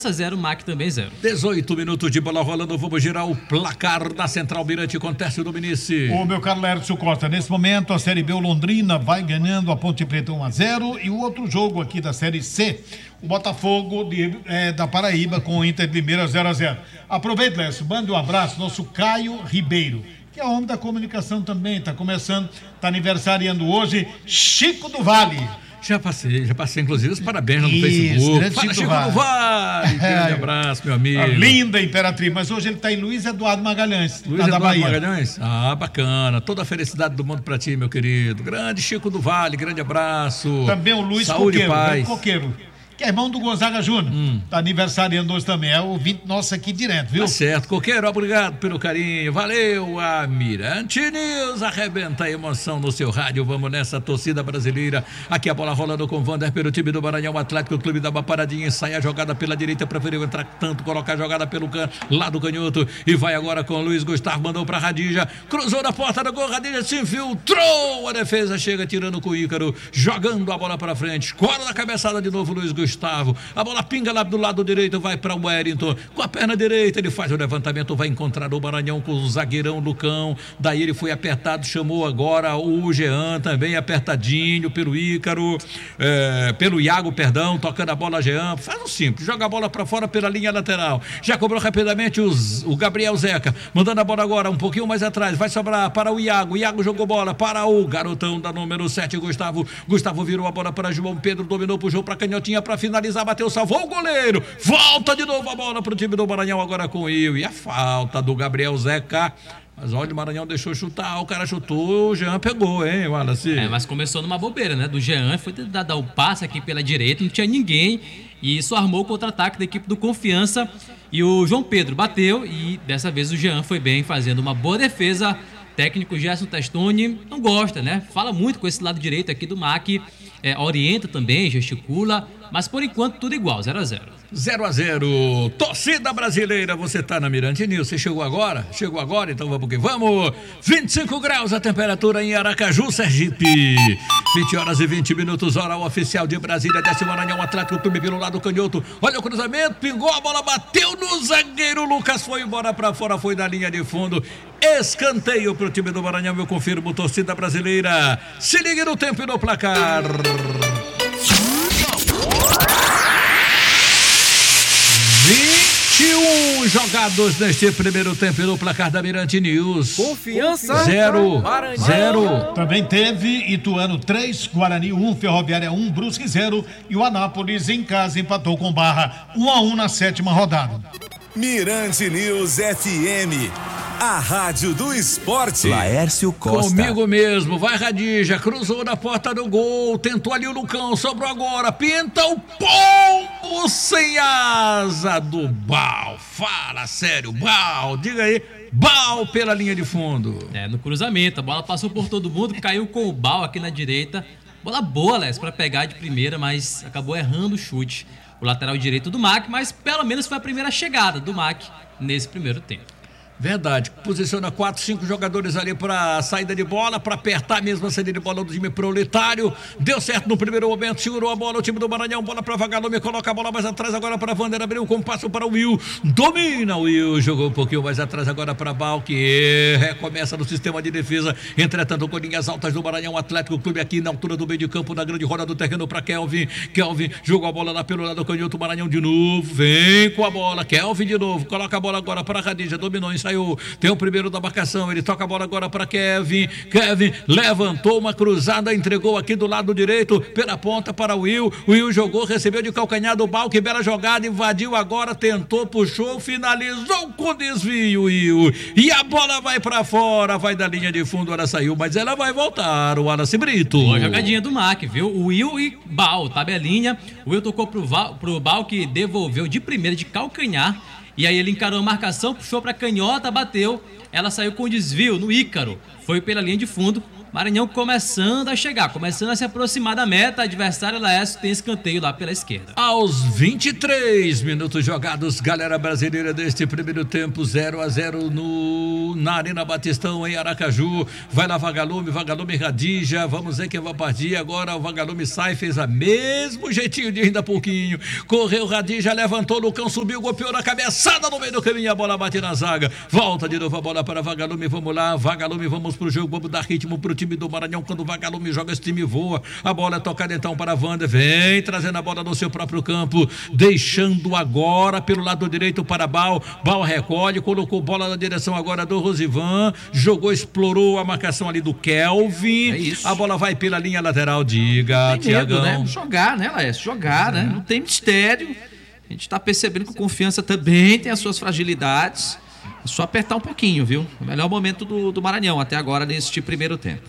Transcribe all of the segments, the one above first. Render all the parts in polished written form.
0, MAC também 0. 18 minutos de bola rolando, vamos girar o placar da Central Mirante com Tércio Dominici. O meu caro Lércio Costa, nesse momento a Série B, o Londrina vai ganhando a Ponte Preta 1-0 e o outro jogo aqui da Série C, o Botafogo da Paraíba com o Inter de Limeira 0-0. Aproveita, Lércio, mande um abraço, nosso Caio Ribeiro, que é homem da comunicação também, está começando, está aniversariando hoje, Chico do Vale. Já passei inclusive os parabéns no Facebook. Fala, Chico do Vale, grande abraço, meu amigo. A linda Imperatriz, mas hoje ele está em Luiz Eduardo Magalhães, Luiz Eduardo Magalhães? Ah, bacana, toda a felicidade do mundo pra ti, meu querido. Grande Chico do Vale, grande abraço. Também o Luiz Saúde Coqueiro, e paz. Coqueiro, que é irmão do Gonzaga Júnior, tá aniversariando hoje também, é o ouvinte nosso aqui direto, viu? Tá certo, Coqueiro, obrigado pelo carinho, valeu, a Mirante News, arrebenta a emoção no seu rádio, vamos nessa torcida brasileira, aqui a bola rolando com o Vander pelo time do Maranhão, Atlético, o clube dá uma paradinha, sai a jogada pela direita, preferiu entrar tanto, colocar a jogada pelo lado canhoto, e vai agora com o Luiz Gustavo, mandou pra Radija, cruzou na porta do gol, Radija se infiltrou, a defesa chega tirando com o Ícaro, jogando a bola pra frente, escola na cabeçada de novo, Luiz Gustavo, a bola pinga lá do lado direito, vai para o Wellington, com a perna direita ele faz o levantamento, vai encontrar o Maranhão com o zagueirão Lucão, daí ele foi apertado, chamou agora o Jean também apertadinho pelo Ícaro, pelo Iago, perdão, tocando a bola a Jean, faz o simples, joga a bola para fora pela linha lateral, já cobrou rapidamente o Gabriel Zeca, mandando a bola agora um pouquinho mais atrás, vai sobrar para o Iago jogou bola para o garotão da número 7, Gustavo virou a bola para João Pedro, dominou, puxou para canhotinha para finalizar, bateu, salvou o goleiro, volta de novo a bola pro time do Maranhão agora com o Will, e a falta do Gabriel Zeca, mas olha, o Maranhão deixou chutar, o cara chutou, o Jean pegou, hein, Wallace? Mas começou numa bobeira, né, do Jean, foi tentar dar o passe aqui pela direita, não tinha ninguém, e isso armou o contra-ataque da equipe do Confiança, e o João Pedro bateu, e dessa vez o Jean foi bem, fazendo uma boa defesa. Técnico Gerson Testoni não gosta, né? Fala muito com esse lado direito aqui do MAC, orienta também, gesticula, mas por enquanto tudo igual, 0-0. 0-0, torcida brasileira, você tá na Mirante News, você chegou agora? Chegou agora, então vamos que vamos. 25 graus a temperatura em Aracaju, Sergipe. 20 horas e 20 minutos, hora oficial de Brasília, desce o Maranhão, Atlético, clube pelo lado canhoto. Olha o cruzamento, pingou a bola, bateu no zagueiro, Lucas foi embora pra fora, foi na linha de fundo. Escanteio pro time do Maranhão, eu confirmo, torcida brasileira. Se ligue no tempo e no placar. 21 jogados neste primeiro tempo no placar da Mirante News. Confiança 0. Também teve Ituano 3, Guarani 1, Ferroviária 1, Brusque 0 e o Anápolis em casa empatou com Barra 1-1 na 7ª rodada. Mirante News FM, a rádio do esporte. Laércio Costa. Comigo mesmo, vai Radija, cruzou na porta do gol, tentou ali o Lucão, sobrou agora, pinta o pombo sem asa do Bal. Fala sério, Bal, diga aí, Bal pela linha de fundo. No cruzamento, a bola passou por todo mundo, caiu com o Bal aqui na direita. Bola boa, Léo, para pegar de primeira, mas acabou errando o chute. O lateral direito do MAC, mas pelo menos foi a primeira chegada do MAC nesse primeiro tempo. Verdade, posiciona 4, 5 jogadores ali para saída de bola, para apertar mesmo a saída de bola do time proletário. Deu certo no primeiro momento, segurou a bola o time do Maranhão, bola para Vagalume, coloca a bola mais atrás agora para Vander, abriu com passo para o Will, domina o Will, jogou um pouquinho mais atrás agora para Bal, que recomeça no sistema de defesa. Entretanto, com linhas altas do Maranhão, Atlético Clube aqui na altura do meio de campo, na grande roda do terreno para Kelvin jogou a bola lá pelo lado canhoto, Maranhão de novo, vem com a bola, Kelvin de novo, coloca a bola agora para Radija, dominou, ensaiou. Tem o primeiro da marcação, ele toca a bola agora para Kevin levantou uma cruzada, entregou aqui do lado direito, pela ponta para o Will jogou, recebeu de calcanhar do Bal, que bela jogada, invadiu agora, tentou, puxou, finalizou com desvio, Will, e a bola vai para fora, vai da linha de fundo, ela saiu, mas ela vai voltar, o Wallace Brito. Boa jogadinha do MAC, viu? O Will e Bal, tabelinha, o Will tocou pro Bal, que devolveu de primeira, de calcanhar. E aí ele encarou a marcação, puxou pra canhota, bateu. Ela saiu com desvio no Ícaro. Foi pela linha de fundo. Maranhão começando a chegar, começando a se aproximar da meta. Adversário Laércio tem escanteio lá pela esquerda. Aos 23 minutos jogados, galera brasileira deste primeiro tempo, 0-0 na Arena Batistão, em Aracaju. Vai lá Vagalume Radija, vamos ver quem vai partir. Agora o Vagalume sai, fez a mesmo jeitinho de ainda pouquinho. Correu Radija, levantou, Lucão subiu, golpeou na cabeçada no meio do caminho, a bola bate na zaga. Volta de novo a bola para Vagalume, vamos lá, Vagalume, vamos pro jogo, vamos dar ritmo pro time do Maranhão. Quando o Vagalume joga, esse time voa. A bola é tocada então para Wander, vem trazendo a bola no seu próprio campo, deixando agora pelo lado direito para Bal recolhe, colocou bola na direção agora do Rosivan, jogou, explorou a marcação ali do Kelvin. É isso. A bola vai pela linha lateral, diga, Tiagão. Né? Jogar, né, Laércio? Jogar, né? Não tem mistério. A gente tá percebendo que o Confiança também tem as suas fragilidades. É só apertar um pouquinho, viu? O melhor momento do Maranhão até agora neste primeiro tempo.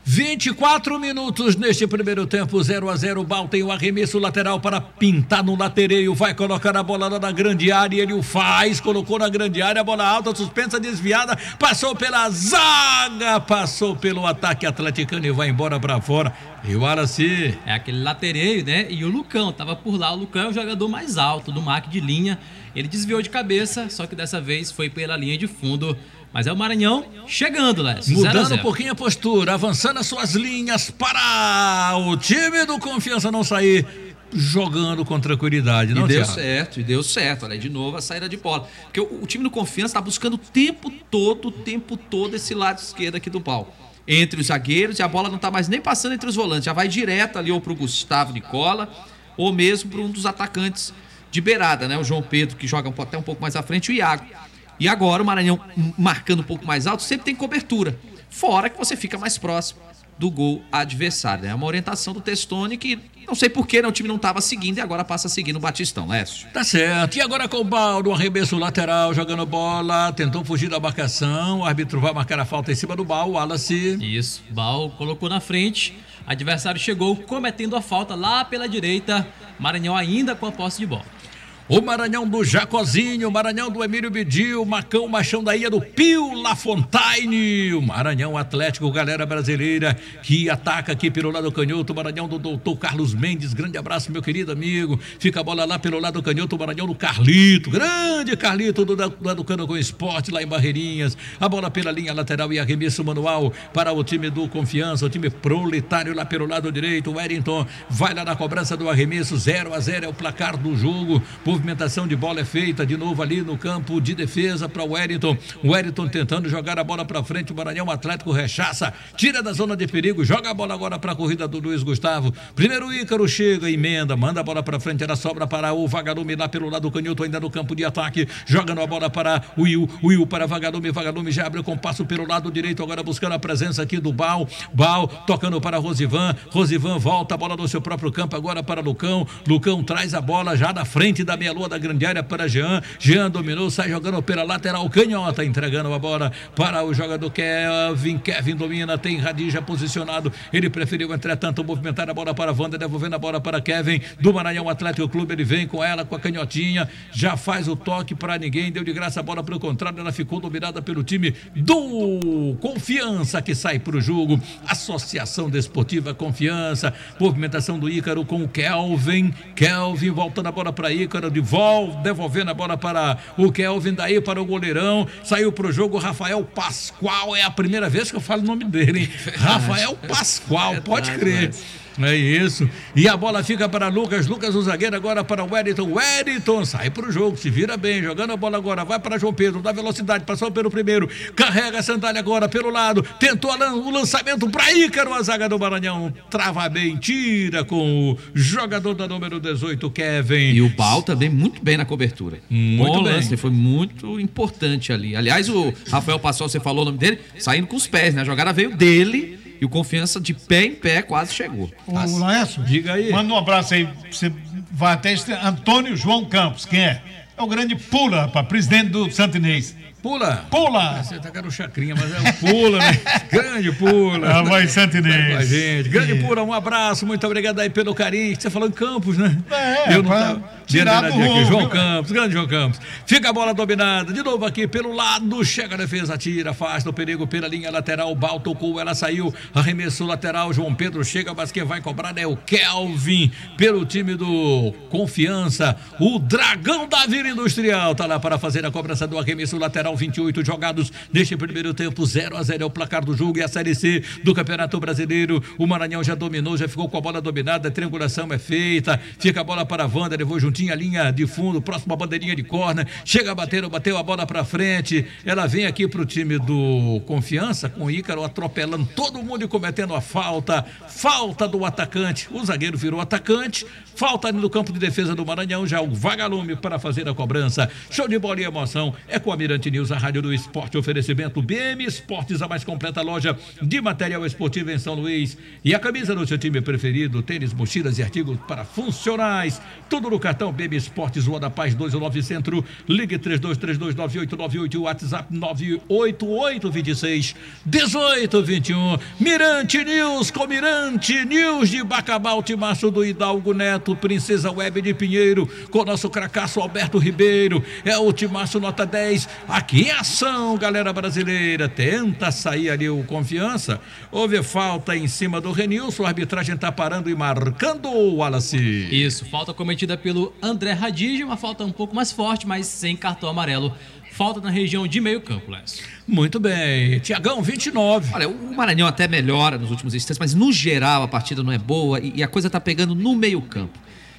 24 minutos neste primeiro tempo, 0-0. O Bal tem o arremesso lateral para pintar no latereio, vai colocar a bola lá na grande área, ele o faz, colocou na grande área, a bola alta, suspensa, desviada, passou pela zaga, passou pelo ataque atleticano e vai embora para fora. E o Araci. É aquele latereio, né? E o Lucão tava por lá. O Lucão é o jogador mais alto do marque de linha. Ele desviou de cabeça, só que dessa vez foi pela linha de fundo. Mas é o Maranhão chegando, Lécio. Mudando um pouquinho a postura, avançando as suas linhas para o time do Confiança não sair jogando com tranquilidade. Não, e deu certo. Olha aí, de novo a saída de bola. Porque o time do Confiança está buscando o tempo todo esse lado esquerdo aqui do pau. Entre os zagueiros, e a bola não está mais nem passando entre os volantes. Já vai direto ali ou para o Gustavo Nicola, ou mesmo para um dos atacantes de beirada, né? O João Pedro, que joga até um pouco mais à frente, o Iago. E agora o Maranhão marcando um pouco mais alto, sempre tem cobertura. Fora que você fica mais próximo do gol adversário. É uma orientação do Testoni que não sei porquê, o time não estava seguindo e agora passa a seguir no Batistão, Lécio. Tá certo. E agora com o Baldo, arremesso lateral, jogando bola, tentou fugir da marcação, o árbitro vai marcar a falta em cima do Bal, o Wallace. Isso, Bal colocou na frente, adversário chegou cometendo a falta lá pela direita, Maranhão ainda com a posse de bola. O Maranhão do Jacozinho, o Maranhão do Emílio Bidil, Macão, Machão da Ilha do Pio Lafontaine, o Maranhão Atlético, galera brasileira que ataca aqui pelo lado canhoto, o Maranhão do doutor Carlos Mendes, grande abraço meu querido amigo, fica a bola lá pelo lado canhoto, o Maranhão do Carlito, grande Carlito do Educando com Esporte lá em Barreirinhas, a bola pela linha lateral e arremesso manual para o time do Confiança, o time proletário lá pelo lado direito, o Wellington vai lá na cobrança do arremesso, 0-0 é o placar do jogo. Movimentação de bola é feita de novo ali no campo de defesa para o Wellington. O Wellington tentando jogar a bola para frente. O Maranhão Atlético rechaça, tira da zona de perigo, joga a bola agora para a corrida do Luiz Gustavo. Primeiro o Ícaro chega, emenda, manda a bola para frente. Ela sobra para o Vagalume lá pelo lado canhoto, ainda no campo de ataque. Jogando a bola para o Will para Vagalume. Vagalume já abre o compasso pelo lado direito, agora buscando a presença aqui do Bal. Bal tocando para Rosivan. Rosivan volta a bola no seu próprio campo agora para Lucão. Lucão traz a bola já da frente da meia-lua da grande área para Jean. Jean dominou, sai jogando pela lateral canhota, entregando a bola para o jogador Kevin. Kevin domina, tem Radija posicionado. Ele preferiu, entretanto, movimentar a bola para Wander, devolvendo a bola para Kevin do Maranhão Atlético Clube. Ele vem com ela, com a canhotinha, já faz o toque para ninguém, deu de graça a bola para o contrário, ela ficou dominada pelo time do Confiança, que sai para o jogo. Associação Desportiva Confiança, movimentação do Ícaro com o Kelvin. Kelvin voltando a bola para Ícaro, devolvendo a bola para o Kelvin, daí para o goleirão, saiu para o jogo Rafael Pascoal, é a primeira vez que eu falo o nome dele, hein? Rafael Pascoal, pode crer. É isso, e a bola fica para Lucas, o zagueiro agora para o Wellington sai para o jogo, se vira bem, jogando a bola agora, vai para João Pedro, dá velocidade, passou pelo primeiro, carrega a sandália agora pelo lado, tentou o lançamento para Ícaro, a zaga do Maranhão, trava bem, tira com o jogador da número 18, Kevin. E o Bal também muito bem na cobertura. Muito bem. Lance, foi muito importante ali. Aliás, o Rafael Passol, você falou o nome dele, saindo com os pés, né? A jogada veio dele. E o Confiança de pé em pé quase chegou. O Laércio, diga aí. Manda um abraço aí. Você vai até Antônio João Campos. Quem é? É o grande Pula, rapaz, presidente do Santo Inês. Pula. Pula! Você tá querendo chacrinha, mas é o Pula, né? Grande Pula. Ah, vai, Santo Inês. Com a gente. Grande Pula, um abraço, muito obrigado aí pelo carinho. Você falou em Campos, né? Eu não tava tirado aqui. rumo, João viu? Campos, grande João Campos. Fica a bola dominada, de novo aqui pelo lado, chega a defesa, tira, afasta o perigo pela linha lateral, o Bal tocou, ela saiu, arremesso lateral, João Pedro chega, mas quem vai cobrar é o Kelvin, pelo time do Confiança, o Dragão da Vila Industrial, tá lá para fazer a cobrança do arremesso lateral, 28 jogados neste primeiro tempo, 0-0 é o placar do jogo e a Série C do Campeonato Brasileiro. O Maranhão já dominou, já ficou com a bola dominada, a triangulação é feita, fica a bola para a Wanda, levou juntinho a linha de fundo, próxima bandeirinha de corner, chega batendo, bateu a bola para frente, ela vem aqui pro time do Confiança, com o Ícaro atropelando todo mundo e cometendo a falta do atacante, o zagueiro virou atacante, falta ali no campo de defesa do Maranhão, já o Vagalume para fazer a cobrança. Show de bola e emoção, é com a Mirante News, a rádio do esporte, oferecimento BM Esportes, a mais completa loja de material esportivo em São Luís, e a camisa do seu time preferido, tênis, mochilas e artigos para funcionais, tudo no cartão BM Esportes, Rua da Paz 219 Centro, ligue 32329898 e o WhatsApp 988261821. Mirante News, com Mirante News de Bacabal, Timaço do Hidalgo Neto, Princesa Web de Pinheiro, com o nosso cracaço Alberto Ribeiro, é o Timaço nota 10, aqui é ação, galera brasileira, tenta sair ali o Confiança, houve falta em cima do Renilson, a arbitragem tá parando e marcando o Wallace. Isso, falta cometida pelo André Radigi, uma falta um pouco mais forte, mas sem cartão amarelo. Falta na região de meio campo, Lécio. Muito bem, Tiagão, 29. Olha, o Maranhão até melhora nos últimos instantes, mas no geral a partida não é boa e a coisa tá pegando no meio campo.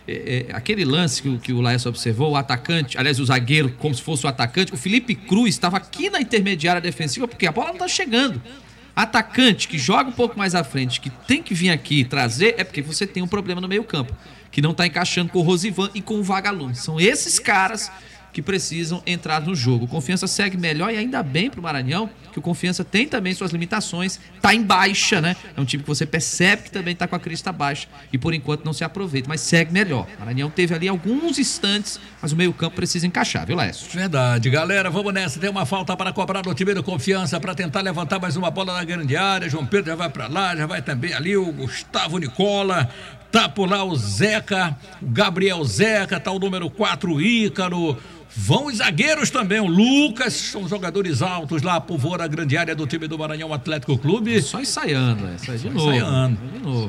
Aquele lance que o Laércio observou, o atacante, aliás, o zagueiro, como se fosse o atacante, o Felipe Cruz estava aqui na intermediária defensiva porque a bola não tá chegando. Atacante que joga um pouco mais à frente, que tem que vir aqui e trazer, é porque você tem um problema no meio campo, que não tá encaixando com o Rosivan e com o Vagalume. São esses caras que precisam entrar no jogo. O Confiança segue melhor e ainda bem pro Maranhão, que o Confiança tem também suas limitações, tá em baixa, né? É um time que você percebe que também tá com a crista baixa e por enquanto não se aproveita, mas segue melhor. O Maranhão teve ali alguns instantes, mas o meio-campo precisa encaixar, viu, Lécio? Verdade, galera, vamos nessa, tem uma falta para cobrar no time do Confiança, para tentar levantar mais uma bola na grande área, João Pedro já vai para lá, já vai também ali o Gustavo Nicola, tá por lá o Zeca, o Gabriel Zeca, tá o número 4, o Ícaro. Vão os zagueiros também, o Lucas, são jogadores altos lá, povoa a grande área do time do Maranhão Atlético Clube. Só ensaiando, de novo. De novo.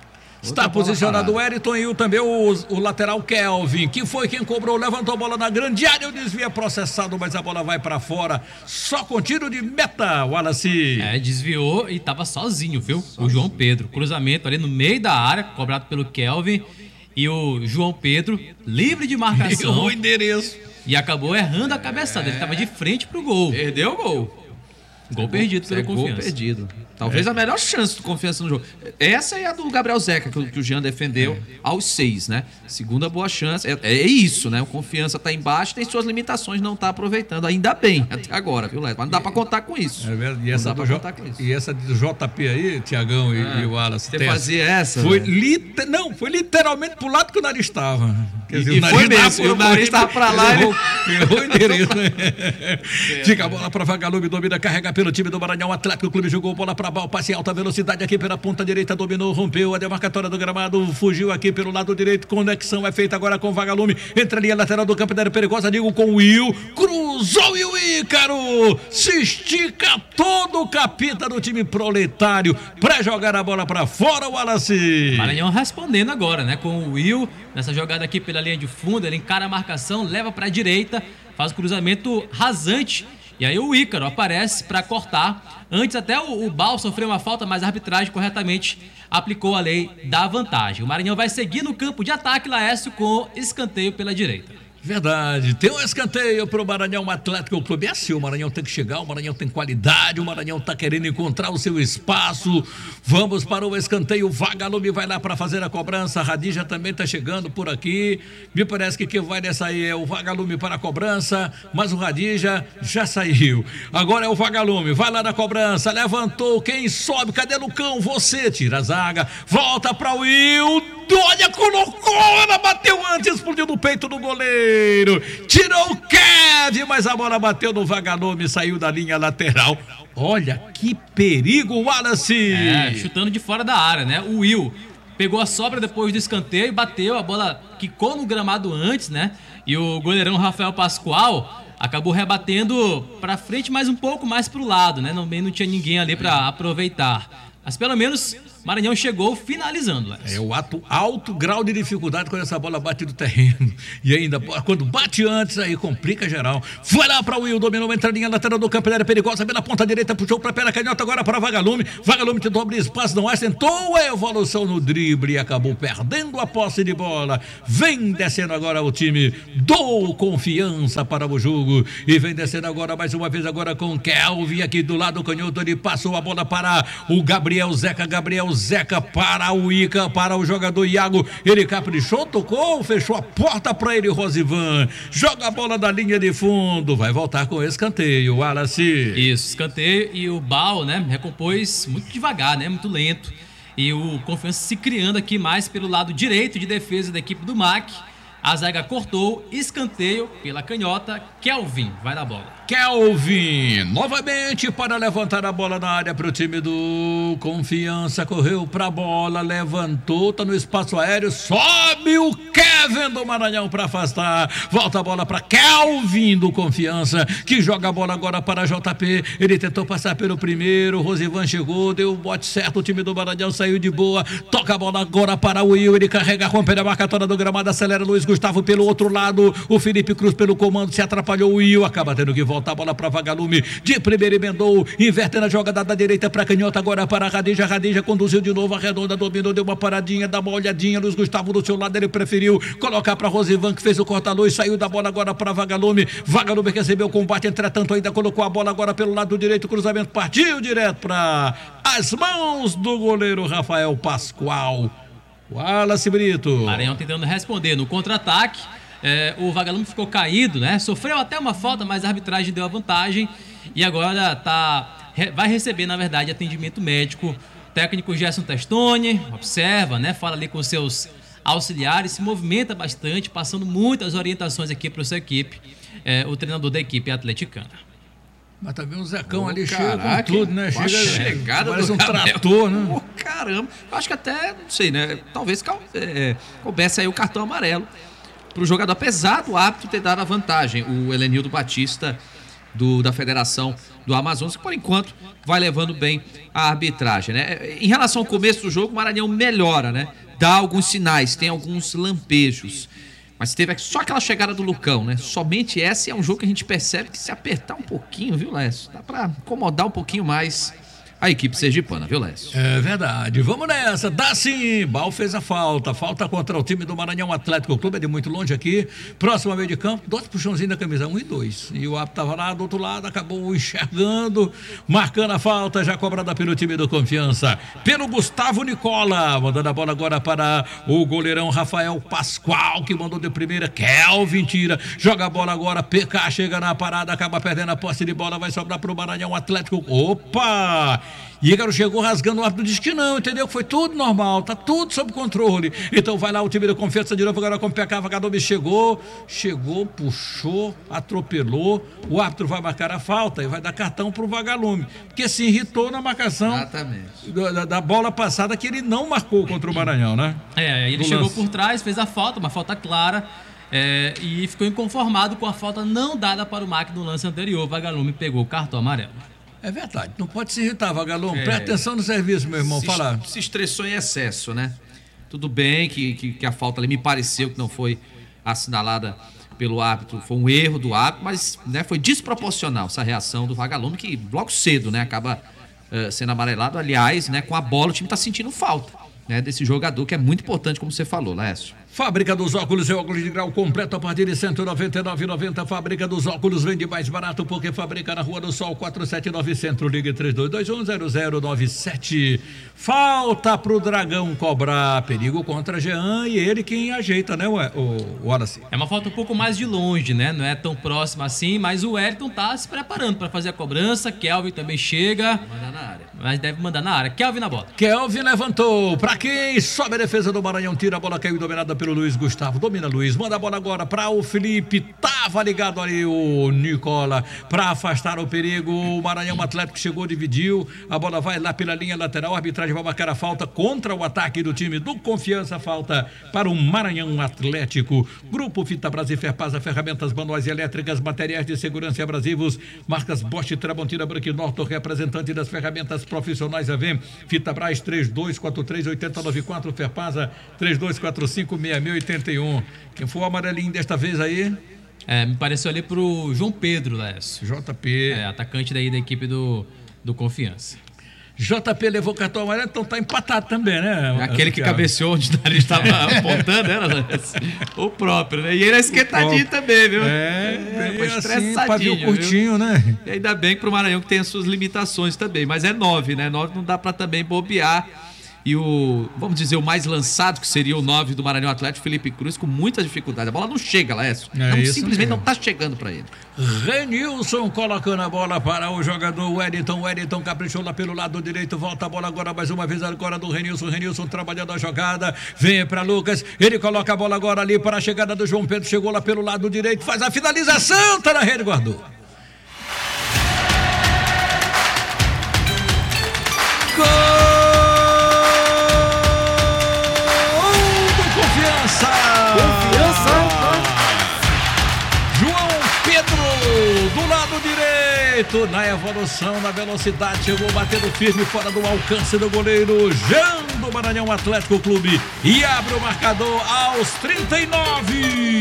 Está posicionado o Wellington e também o lateral Kelvin, que foi quem cobrou, levantou a bola na grande área, o desvio é processado, mas a bola vai para fora, só com tiro de meta, Wallace. Desviou e tava sozinho, viu? O João Pedro, cruzamento ali no meio da área, cobrado pelo Kelvin, e o João Pedro, livre de marcação. O endereço. E acabou errando a cabeçada. Ele estava de frente pro gol. Perdeu o gol. Gol perdido pelo Confiança. Gol perdido. Talvez a melhor chance do Confiança no jogo. Essa é a do Gabriel Zeca, que o Jean defendeu aos 6, né? Segunda boa chance. É isso, né? O Confiança tá embaixo, tem suas limitações, não tá aproveitando. Ainda bem, até agora, viu, Léo? Mas não dá pra contar com isso. É verdade. E essa do JP aí, Tiagão e o Wallace. Você fazia essa? Foi literalmente pro lado que o nariz estava. Quer dizer, foi mesmo. O nariz estava pra lá. Errou o endereço, né? Fica a bola pra Vagalume, domina, carrega pelo time do Maranhão Atlético Clube, jogou bola pra Bal, passe em alta velocidade aqui pela ponta direita, dominou, rompeu a demarcatória do gramado, fugiu aqui pelo lado direito, conexão é feita agora com o Vagalume, entra ali a lateral do campo da área perigosa, digo com o Will, cruzou e o Ícaro se estica todo o capita do time proletário pra jogar a bola pra fora, o Wallace. Maranhão respondendo agora, né, com o Will, nessa jogada aqui pela linha de fundo, ele encara a marcação, leva pra direita, faz o cruzamento rasante. E aí o Ícaro aparece para cortar. Antes até o Bal sofreu uma falta, mas a arbitragem corretamente aplicou a lei da vantagem. O Maranhão vai seguir no campo de ataque, Laércio, com escanteio pela direita. Verdade, tem um escanteio para o Maranhão Atlético Clube. É assim, o Maranhão tem que chegar, o Maranhão tem qualidade, o Maranhão está querendo encontrar o seu espaço. Vamos para o escanteio, Vagalume vai lá para fazer a cobrança, a Radija também está chegando por aqui. Me parece que quem vai nessa aí é o Vagalume para a cobrança, mas o Radija já saiu. Agora é o Vagalume, vai lá na cobrança, levantou, quem sobe, cadê Lucão? Você tira a zaga, volta para o Will. olha, colocou, ela bateu antes, explodiu no peito do goleiro, tirou o Kevin, mas a bola bateu no Vagalume, saiu da linha lateral. Olha que perigo, Wallace! Chutando de fora da área, né? O Will pegou a sobra depois do escanteio, bateu, a bola quicou no gramado antes, né? E o goleirão Rafael Pascoal acabou rebatendo pra frente, mas um pouco mais pro lado, né? Não tinha ninguém ali pra aproveitar. Mas pelo menos Maranhão chegou finalizando, Léo. É o alto grau de dificuldade quando essa bola bate do terreno. E ainda, quando bate antes, aí complica geral. Foi lá para o Will, dominou, entra na linha lateral do campo, ele era perigosa, pela ponta direita, puxou para a perna canhota, agora para Vagalume. Vagalume tentou abrir espaço, não é, tentou a evolução no drible e acabou perdendo a posse de bola. Vem descendo agora o time do Confiança para o jogo. E vem descendo agora, mais uma vez, agora com o Kelvin aqui do lado canhoto. Ele passou a bola para o Gabriel Zeca para o Ica, para o jogador Iago, ele caprichou, tocou, fechou a porta para ele, Rosivan, joga a bola da linha de fundo, vai voltar com escanteio, Wallace. Isso, escanteio, e o Bal, né, recompôs muito devagar, né, muito lento, e o Confiança se criando aqui mais pelo lado direito de defesa da equipe do MAC. A zaga cortou, escanteio pela canhota, Kelvin vai na bola. Kelvin, novamente para levantar a bola na área para o time do Confiança, correu para a bola, levantou, tá no espaço aéreo, sobe o Kevin do Maranhão para afastar, volta a bola para Kelvin do Confiança, que joga a bola agora para JP, ele tentou passar pelo primeiro, Rosivan chegou, deu o bote certo, o time do Maranhão saiu de boa, toca a bola agora para o Will, ele carrega, rompe a marcatória do gramado, acelera Luiz Gustavo pelo outro lado, o Felipe Cruz pelo comando, se atrapalhou o Will, acaba tendo que voltar a bola para Vagalume, de primeiro emendou, inverte na jogada da direita para canhota, agora para Radija conduziu de novo a redonda, dominou, deu uma paradinha, dá uma olhadinha, Luiz Gustavo do seu lado, ele preferiu colocar para Rosivan, que fez o corta-luz, saiu da bola agora para Vagalume que recebeu o combate, entretanto ainda colocou a bola agora pelo lado direito, cruzamento, partiu direto para as mãos do goleiro Rafael Pascoal. Wallace Brito. Maranhão tentando responder no contra-ataque. O Vagalume ficou caído, né? Sofreu até uma falta, mas a arbitragem deu a vantagem. E agora vai receber, na verdade, atendimento médico. O técnico Gerson Testoni observa, né? Fala ali com seus auxiliares, se movimenta bastante, passando muitas orientações aqui para a sua equipe. O treinador da equipe atleticana. Mas também o Zecão ali chega com tudo, né? Chegada parece do um trator, né? Oh, caramba. Acho que até, não sei, né? Talvez coubesse aí o cartão amarelo pro jogador, apesar do árbitro ter dado a vantagem. O Helenildo Batista da Federação do Amazonas, que por enquanto vai levando bem a arbitragem, né? Em relação ao começo do jogo, o Maranhão melhora, né? Dá alguns sinais, tem alguns lampejos. Mas teve só aquela chegada do Lucão, né? Somente essa, é um jogo que a gente percebe que se apertar um pouquinho, viu, Lécio? Dá pra incomodar um pouquinho mais a equipe sergipana, viu, Lécio? É verdade. Vamos nessa. Dá sim. Bal fez a falta. Falta contra o time do Maranhão Atlético Clube. É de muito longe aqui. Próximo meio de campo. 2 puxãozinhos da camisa. 1 e 2. E o árbitro estava lá do outro lado. Acabou enxergando. Marcando a falta. Já cobrada pelo time do Confiança. Pelo Gustavo Nicola. Mandando a bola agora para o goleirão Rafael Pascoal, que mandou de primeira. Kelvin tira. Joga a bola agora. PK chega na parada. Acaba perdendo a posse de bola. Vai sobrar para o Maranhão Atlético. Opa! Ícaro chegou rasgando, o árbitro disse que não, entendeu? Que foi tudo normal, tá tudo sob controle. Então vai lá o time da Confiança de novo, agora com o PK, Vagalume chegou, puxou, atropelou. O árbitro vai marcar a falta e vai dar cartão pro Vagalume, porque se irritou na marcação da bola passada que ele não marcou contra o Maranhão, né? Ele chegou por trás, fez a falta, uma falta clara. E ficou inconformado com a falta não dada para o MAC no lance anterior. O Vagalume pegou o cartão amarelo. É verdade, não pode se irritar, Vagalume. Presta atenção no serviço, meu irmão. Se estressou em excesso, né? Tudo bem que a falta ali me pareceu que não foi assinalada pelo árbitro, foi um erro do árbitro, mas, né, foi desproporcional essa reação do Vagalume, que logo cedo, né, acaba sendo amarelado. Aliás, né, com a bola o time está sentindo falta, né, desse jogador que é muito importante, como você falou, Lécio. Fábrica dos Óculos, óculos de grau completo a partir de R$ 199,90. Fábrica dos Óculos vende mais barato porque fabrica na Rua do Sol 479 Centro. Ligue 32210097. Falta pro Dragão cobrar. Perigo contra Jean e ele quem ajeita, né, o Wallace? É uma falta um pouco mais de longe, né? Não é tão próxima assim, mas o Wellington tá se preparando para fazer a cobrança. Kelvin também chega. Mandar na área. mas deve mandar na área. Kelvin na bola. Kelvin levantou. Pra quem? Sobe a defesa do Maranhão. Tira a bola, caiu dominada pelo Luiz Gustavo. Domina Luiz. Manda a bola agora pra o Felipe. Tava ligado ali o Nicola pra afastar o perigo. O Maranhão Atlético chegou, dividiu. A bola vai lá pela linha lateral. A arbitragem vai marcar a falta contra o ataque do time do Confiança. Falta para o Maranhão Atlético. Grupo Fita Bras e Ferpasa, ferramentas manuais e elétricas, materiais de segurança e abrasivos. Marcas Bosch, Tramontina, Branco e Norton, representante das ferramentas profissionais AVEM. Fita Bras 3243-8094, Ferpasa 3245-6681. Quem for o amarelinho desta vez aí? Me pareceu ali pro João Pedro, Lécio. JP. Atacante daí da equipe do Confiança. JP levou cartão amarelo, então tá empatado também, né? Aquele que cabeceou onde a gente estava apontando, era o próprio, né? E ele é esquentadinho também, viu? Estressadinho. Pavio curtinho, né? E ainda bem que pro Maranhão que tem as suas limitações também, mas é 9, né? 9 não dá pra também bobear. E vamos dizer, o mais lançado, que seria o 9 do Maranhão Atlético, Felipe Cruz, com muita dificuldade. A bola não chega, Lécio. Simplesmente não tá chegando pra ele. Renilson colocando a bola para o jogador Wellington. Wellington caprichou lá pelo lado direito. Volta a bola agora mais uma vez agora do Renilson. Renilson trabalhando a jogada. Vem para Lucas. Ele coloca a bola agora ali para a chegada do João Pedro. Chegou lá pelo lado direito. Faz a finalização. Tá na rede, guardou. Gol! Confiança! João Pedro do lado direito, na evolução, na velocidade, chegou batendo firme fora do alcance do goleiro Jean do Maranhão Atlético Clube e abre o marcador aos 39.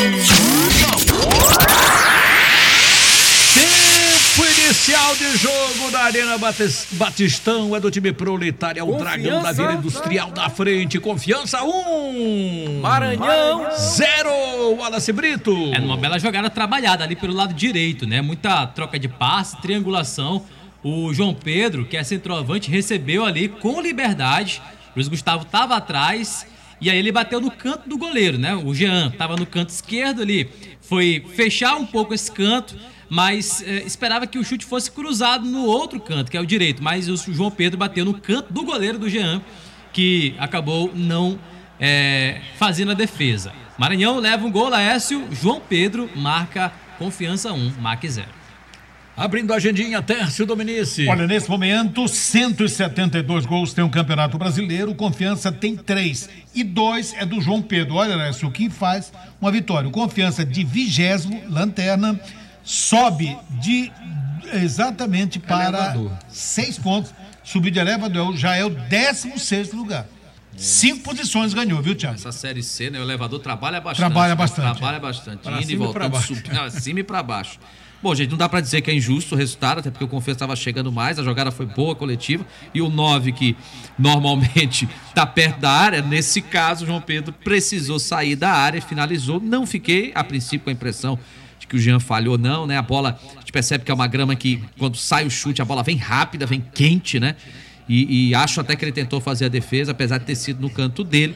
Tempo inicial de jogo da Arena Batistão, é do time Proletário, é o Dragão da Vila Industrial da frente. Confiança 1, Maranhão 0, Wallace Brito. Numa bela jogada trabalhada ali pelo lado direito, né? Muita troca de passe, triangulação. O João Pedro, que é centroavante, recebeu ali com liberdade. O Luiz Gustavo estava atrás e aí ele bateu no canto do goleiro, né? O Jean estava no canto esquerdo ali, foi fechar um pouco esse canto, mas esperava que o chute fosse cruzado no outro canto, que é o direito, mas o João Pedro bateu no canto do goleiro do Jean, que acabou não fazendo a defesa. Maranhão leva um gol, Laércio. João Pedro marca Confiança 1, MAC 0. Abrindo a agendinha, Tércio Dominici. Olha, nesse momento, 172 gols tem o Campeonato Brasileiro, Confiança tem 3 e 2 é do João Pedro. Olha, Lécio, o que faz uma vitória. O Confiança de 20º, lanterna, sobe exatamente para 6 pontos, subir de elevador, já é o 16º lugar. 5 posições ganhou, viu, Thiago? Essa Série C, né? O elevador trabalha bastante. Trabalha bastante. Indo e voltando, subindo, acima e para baixo. Bom, gente, não dá pra dizer que é injusto o resultado, até porque o Confiança estava chegando mais, a jogada foi boa, coletiva, e o 9, que normalmente tá perto da área, nesse caso, o João Pedro precisou sair da área e finalizou. Não fiquei, a princípio, com a impressão de que o Jean falhou, não, né? A bola, a gente percebe que é uma grama que, quando sai o chute, a bola vem rápida, vem quente, né? E acho até que ele tentou fazer a defesa, apesar de ter sido no canto dele.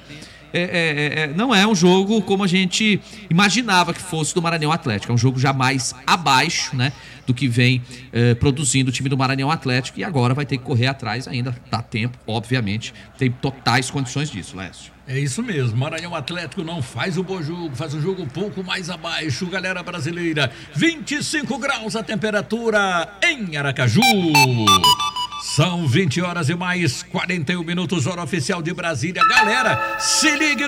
Não é um jogo como a gente imaginava que fosse do Maranhão Atlético. É um jogo já mais abaixo, né, do que vem produzindo o time do Maranhão Atlético. E agora vai ter que correr atrás ainda. Dá tempo, obviamente. Tem totais condições disso, Lécio. É isso mesmo, Maranhão Atlético não faz o bom jogo, faz um jogo um pouco mais abaixo, galera brasileira. 25 graus a temperatura em Aracaju. São 20 horas e mais 41 minutos, hora oficial de Brasília. Galera, se ligue